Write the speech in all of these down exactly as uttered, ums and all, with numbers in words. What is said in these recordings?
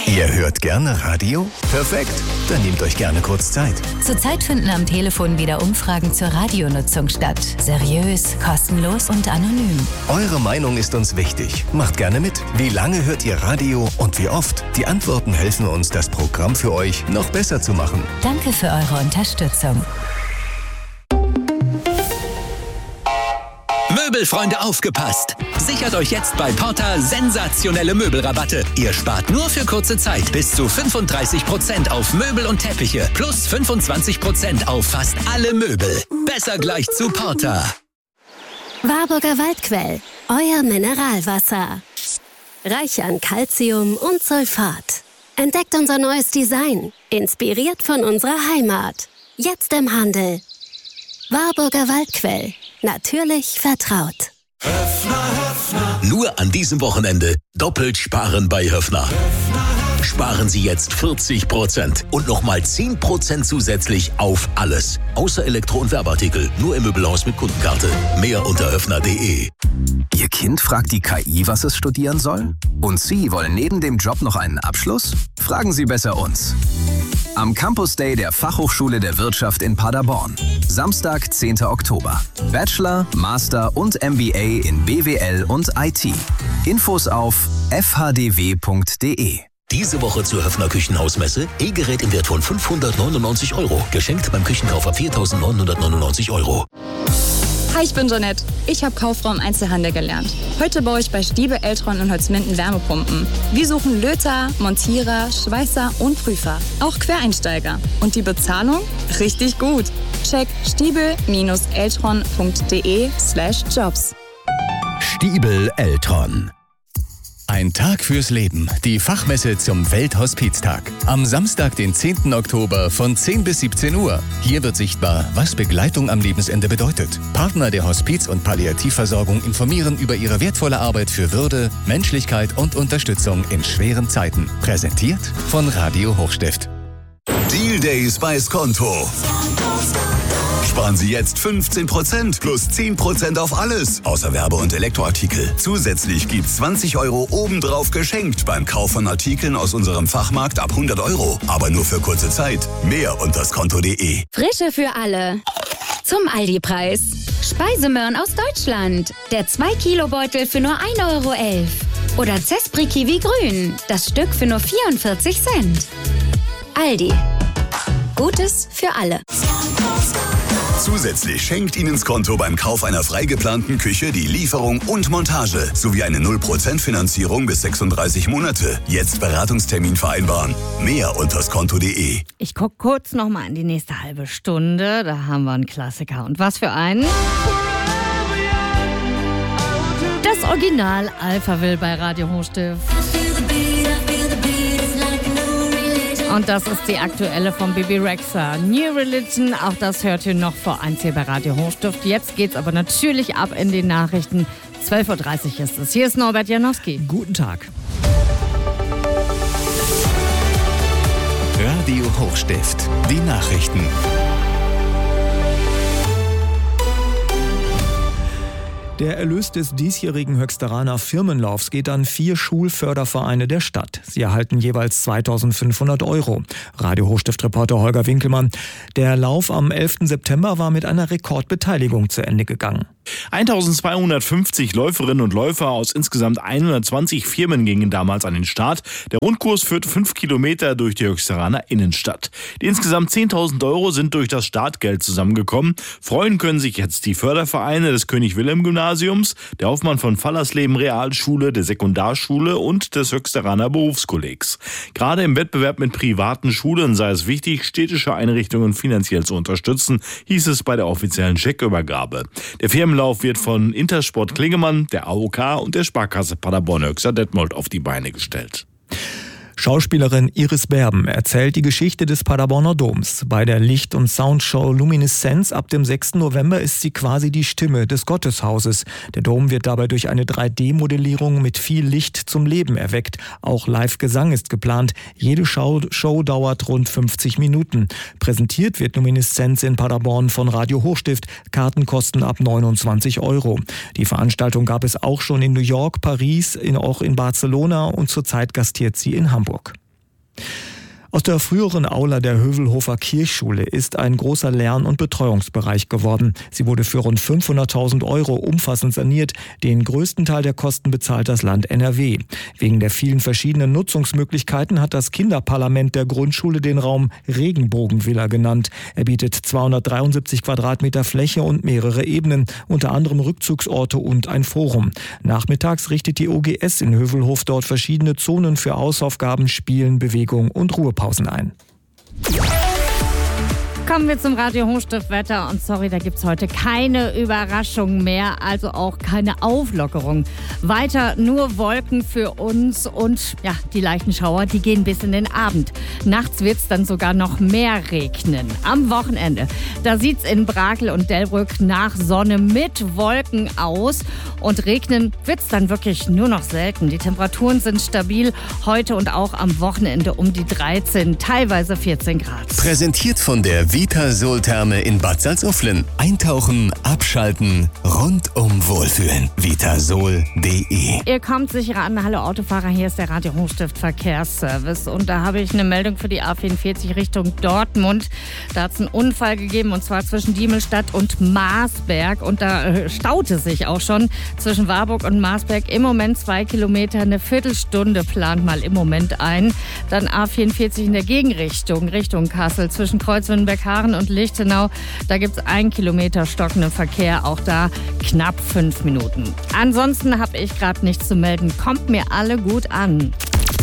Ihr hört gerne Radio? Perfekt, dann nehmt euch gerne kurz Zeit. Zurzeit finden am Telefon wieder Umfragen zur Radionutzung statt. Seriös, kostenlos und anonym. Eure Meinung ist uns wichtig. Macht gerne mit. Wie lange hört ihr Radio und wie oft? Die Antworten helfen uns, das Programm für euch noch besser zu machen. Danke für eure Unterstützung. Möbelfreunde, aufgepasst! Sichert euch jetzt bei Porta sensationelle Möbelrabatte. Ihr spart nur für kurze Zeit bis zu fünfunddreißig Prozent auf Möbel und Teppiche plus fünfundzwanzig Prozent auf fast alle Möbel. Besser gleich zu Porta. Warburger Waldquell, euer Mineralwasser. Reich an Calcium und Sulfat. Entdeckt unser neues Design, inspiriert von unserer Heimat. Jetzt im Handel. Warburger Waldquell. Natürlich vertraut. Höffner, Höffner. Nur an diesem Wochenende doppelt sparen bei Höffner. Höffner. Sparen Sie jetzt vierzig Prozent und nochmal zehn Prozent zusätzlich auf alles. Außer Elektro- und Werbeartikel. Nur im Möbelhaus mit Kundenkarte. Mehr unter höffner punkt de. Ihr Kind fragt die K I, was es studieren soll? Und Sie wollen neben dem Job noch einen Abschluss? Fragen Sie besser uns. Am Campus Day der Fachhochschule der Wirtschaft in Paderborn. Samstag, zehnten Oktober. Bachelor, Master und M B A in B W L und I T. Infos auf f h d w punkt de. Diese Woche zur Höffner Küchenhausmesse. E-Gerät im Wert von fünfhundertneunundneunzig Euro. Geschenkt beim Küchenkauf ab viertausendneunhundertneunundneunzig Euro. Hi, ich bin Jeanette. Ich habe Kauffrau im Einzelhandel gelernt. Heute baue ich bei Stiebel, Eltron und Holzminden Wärmepumpen. Wir suchen Löter, Montierer, Schweißer und Prüfer. Auch Quereinsteiger. Und die Bezahlung? Richtig gut. Check stiebel-eltron punkt de slash jobs. Stiebel Eltron. Ein Tag fürs Leben. Die Fachmesse zum Welthospiztag. Am Samstag, den zehnten Oktober von zehn bis siebzehn Uhr. Hier wird sichtbar, was Begleitung am Lebensende bedeutet. Partner der Hospiz- und Palliativversorgung informieren über ihre wertvolle Arbeit für Würde, Menschlichkeit und Unterstützung in schweren Zeiten. Präsentiert von Radio Hochstift. Deal Days bei Skonto. Sparen Sie jetzt fünfzehn Prozent plus zehn Prozent auf alles, außer Werbe- und Elektroartikel. Zusätzlich gibt's zwanzig Euro obendrauf geschenkt beim Kauf von Artikeln aus unserem Fachmarkt ab hundert Euro. Aber nur für kurze Zeit. Mehr unter skonto punkt de. Frische für alle. Zum Aldi-Preis. Speisemöhren aus Deutschland. Der zwei Kilo Beutel für nur ein Euro elf. Oder Zespri Kiwi Grün. Das Stück für nur vierundvierzig Cent. Aldi. Gutes für alle. Zusätzlich schenkt Ihnen Skonto beim Kauf einer frei geplanten Küche die Lieferung und Montage sowie eine null Prozent Finanzierung bis sechsunddreißig Monate. Jetzt Beratungstermin vereinbaren. Mehr unter skonto punkt de. Ich gucke kurz noch mal in die nächste halbe Stunde. Da haben wir einen Klassiker. Und was für einen? Das Original Alphaville bei Radio Hochstift. Und das ist die aktuelle von Bibi Rexha. New Religion, auch das hört ihr noch vor eins hier bei Radio Hochstift. Jetzt geht's aber natürlich ab in den Nachrichten. zwölf Uhr dreißig ist es. Hier ist Norbert Janowski. Guten Tag. Radio Hochstift. Die Nachrichten. Der Erlös des diesjährigen Höxteraner Firmenlaufs geht an vier Schulfördervereine der Stadt. Sie erhalten jeweils zweitausendfünfhundert Euro. Radio Hochstift-Reporter Holger Winkelmann. Der Lauf am elften September war mit einer Rekordbeteiligung zu Ende gegangen. eintausendzweihundertfünfzig Läuferinnen und Läufer aus insgesamt hundertzwanzig Firmen gingen damals an den Start. Der Rundkurs führt fünf Kilometer durch die Höxteraner Innenstadt. Die insgesamt zehntausend Euro sind durch das Startgeld zusammengekommen. Freuen können sich jetzt die Fördervereine des König-Wilhelm-Gymnasiums, der Hoffmann von Fallersleben Realschule, der Sekundarschule und des Höxteraner Berufskollegs. Gerade im Wettbewerb mit privaten Schulen sei es wichtig, städtische Einrichtungen finanziell zu unterstützen, hieß es bei der offiziellen Scheckübergabe. Der Firmenlauf wird von Intersport Klingemann, der A O K und der Sparkasse Paderborn-Höxter-Detmold auf die Beine gestellt. Schauspielerin Iris Berben erzählt die Geschichte des Paderborner Doms. Bei der Licht- und Soundshow Lumineszenz ab dem sechsten November ist sie quasi die Stimme des Gotteshauses. Der Dom wird dabei durch eine drei D Modellierung mit viel Licht zum Leben erweckt. Auch Live-Gesang ist geplant. Jede Show, Show dauert rund fünfzig Minuten. Präsentiert wird Lumineszenz in Paderborn von Radio Hochstift. Karten kosten ab neunundzwanzig Euro. Die Veranstaltung gab es auch schon in New York, Paris, in, auch in Barcelona und zurzeit gastiert sie in Hamburg. Aus der früheren Aula der Hövelhofer Kirchschule ist ein großer Lern- und Betreuungsbereich geworden. Sie wurde für rund fünfhunderttausend Euro umfassend saniert. Den größten Teil der Kosten bezahlt das Land N R W. Wegen der vielen verschiedenen Nutzungsmöglichkeiten hat das Kinderparlament der Grundschule den Raum Regenbogenvilla genannt. Er bietet zweihundertdreiundsiebzig Quadratmeter Fläche und mehrere Ebenen, unter anderem Rückzugsorte und ein Forum. Nachmittags richtet die O G S in Hövelhof dort verschiedene Zonen für Hausaufgaben, Spielen, Bewegung und Ruhepausen ein. Kommen wir zum Radio Hochstift-Wetter und sorry, da gibt's heute keine Überraschung mehr, also auch keine Auflockerung. Weiter nur Wolken für uns und ja, die leichten Schauer, die gehen bis in den Abend. Nachts wird's dann sogar noch mehr regnen. Am Wochenende, da sieht's in Brakel und Delbrück nach Sonne mit Wolken aus und regnen wird's dann wirklich nur noch selten. Die Temperaturen sind stabil, heute und auch am Wochenende um die dreizehn, teilweise vierzehn Grad. Präsentiert von der Vitasol-Therme in Bad Salzuflen. Eintauchen, abschalten, rundum wohlfühlen. Vitasol punkt de. Ihr kommt sicher an. Hallo Autofahrer, hier ist der Radio Hochstift Verkehrsservice. Und da habe ich eine Meldung für die A vierundvierzig Richtung Dortmund. Da hat es einen Unfall gegeben und zwar zwischen Diemelstadt und Marsberg. Und da staute sich auch schon zwischen Warburg und Marsberg im Moment zwei Kilometer. Eine Viertelstunde plant mal im Moment ein. Dann A vierundvierzig in der Gegenrichtung, Richtung Kassel zwischen Kreuzwindenberg und Lichtenau. Da gibt es einen Kilometer stockenden Verkehr, auch da knapp fünf Minuten. Ansonsten habe ich gerade nichts zu melden. Kommt mir alle gut an.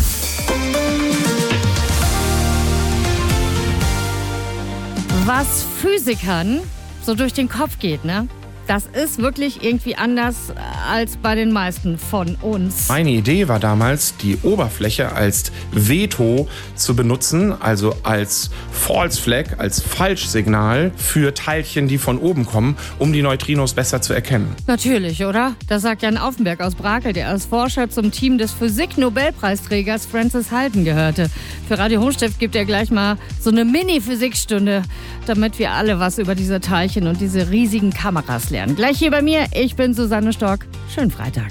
Was Physikern so durch den Kopf geht, ne? Das ist wirklich irgendwie anders als bei den meisten von uns. Meine Idee war damals, die Oberfläche als Veto zu benutzen, also als False Flag, als Falschsignal für Teilchen, die von oben kommen, um die Neutrinos besser zu erkennen. Natürlich, oder? Das sagt Jan Aufenberg aus Brakel, der als Forscher zum Team des Physik-Nobelpreisträgers Francis Halton gehörte. Für Radio Hochstift gibt er gleich mal so eine Mini-Physikstunde, damit wir alle was über diese Teilchen und diese riesigen Kameras lernen. Gleich hier bei mir, ich bin Susanne Stock. Schönen Freitag.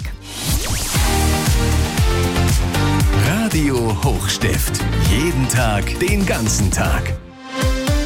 Radio Hochstift. Jeden Tag, den ganzen Tag.